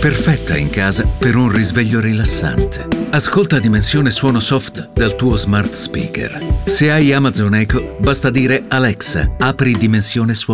perfetta in casa per un risveglio rilassante. Ascolta Dimensione Suono Soft dal tuo smart speaker. Se hai Amazon Echo, basta dire Alexa, apri Dimensione Suono